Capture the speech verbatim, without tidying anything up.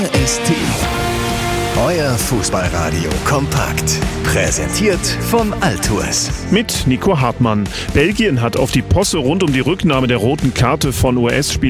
S T. Euer Fußballradio kompakt. Präsentiert von Altours. Mit Nico Hartmann. Belgien hat auf die Posse rund um die Rücknahme der roten Karte von U S-Spieler